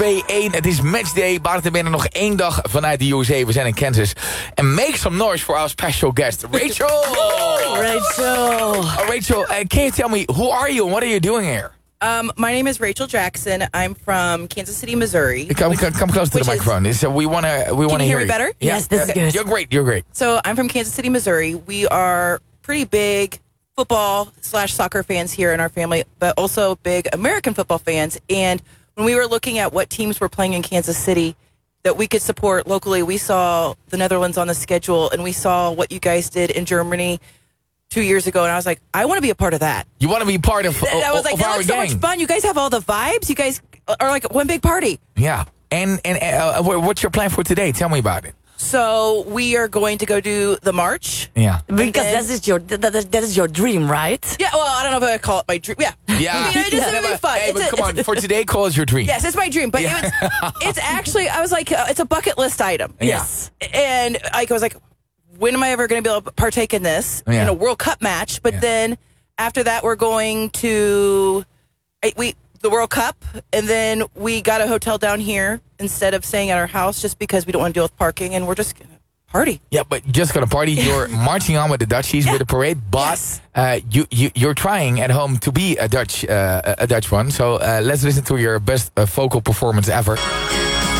2-1. Het is matchday. Bart er binnen nog 1 dag vanuit de USA. We zijn in Kansas. En make some noise for our special guest, Rachel. Rachel, can you tell me, who are you and what are you doing here? My name is Rachel Jackson. I'm from Kansas City, Missouri. Come close to the microphone. We want to hear me better? Yeah. Yes, this is good. You're great. So I'm from Kansas City, Missouri. We are pretty big football/soccer fans here in our family, but also big American football fans. And when we were looking at what teams were playing in Kansas City that we could support locally, we saw the Netherlands on the schedule, and we saw what you guys did in Germany 2 years ago, and I was like, I want to be a part of that. You want to be part of I was like, that looks so much fun. You guys have all the vibes. You guys are like one big party. Yeah. And what's your plan for today? Tell me about it. So we are going to go do the march. Yeah. Because that is your dream, right? Yeah, well, I don't know if I call it my dream. Yeah. Yeah. It'll be fun. Hey, but come on. For today, call it your dream. Yes, it's my dream. But it's actually, I was like, it's a bucket list item. Yeah. Yes. And I was like, when am I ever going to be able to partake in this in a World Cup match? But then after that, we're going to the World Cup, and then we got a hotel down here instead of staying at our house just because we don't want to deal with parking, and we're just going to party. Yeah, but you're just going to party. You're marching on with the Dutchies with the parade, but you're trying at home to be a Dutch one. So let's listen to your best vocal performance ever.